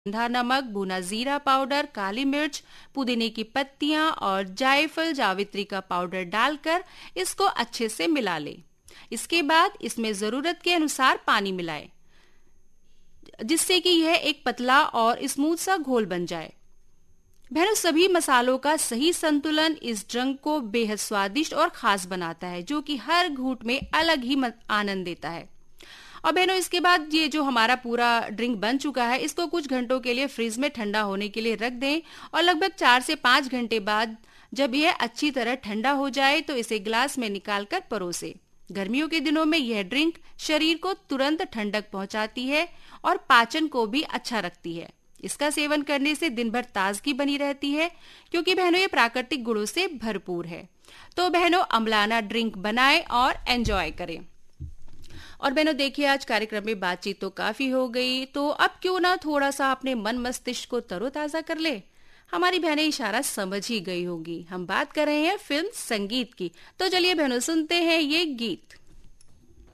सेंधा नमक, भुना जीरा पाउडर, काली मिर्च, पुदीने की पत्तियां और जायफल जावित्री का पाउडर डालकर इसको अच्छे से मिला लें। इसके बाद इसमें जरूरत के अनुसार पानी मिलाएं, जिससे कि यह एक पतला और स्मूथ सा घोल बन जाए। बहनों, सभी मसालों का सही संतुलन इस ड्रिंक को बेहद स्वादिष्ट और खास बनाता है, जो कि हर घूंट में अलग ही आनंद देता है। और बहनों, इसके बाद ये जो हमारा पूरा ड्रिंक बन चुका है, इसको कुछ घंटों के लिए फ्रिज में ठंडा होने के लिए रख दें और लगभग 4 से 5 घंटे बाद जब यह अच्छी तरह ठंडा हो जाए तो इसे ग्लास में निकालकर परोसे। गर्मियों के दिनों में यह ड्रिंक शरीर को तुरंत ठंडक पहुंचाती है और पाचन को भी अच्छा रखती है। इसका सेवन करने से दिन भर ताजगी बनी रहती है, क्योंकि बहनों ये प्राकृतिक गुणों से भरपूर है। तो बहनों, अम्लाना ड्रिंक बनाएं और एंजॉय करें। और बहनों देखिए, आज कार्यक्रम में बातचीत तो काफी हो गई, तो अब क्यों ना थोड़ा सा अपने मन मस्तिष्क को तरोताजा कर ले। हमारी बहनें इशारा समझ ही गई होगी, हम बात कर रहे हैं फिल्म संगीत की। तो चलिए बहनों, सुनते हैं ये गीत।